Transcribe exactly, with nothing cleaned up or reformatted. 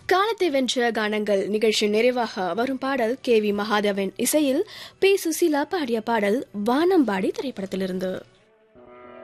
காலத்தை வென்ற கானங்கள் நிகழ்ச்சி நிறைவாக வரும் பாடல் கே வி மகாதேவன் இசையில் பி சுசீலா பாடிய பாடல் வானம்பாடி திரைப்படத்திலிருந்து.